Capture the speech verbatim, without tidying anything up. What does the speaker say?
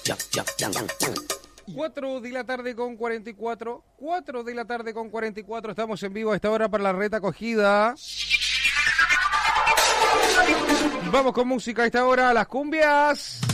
cuatro de la tarde con cuarenta y cuatro. cuatro de la tarde con cuarenta y cuatro. Estamos en vivo a esta hora para la reta acogida. Vamos con música a esta hora, las cumbias.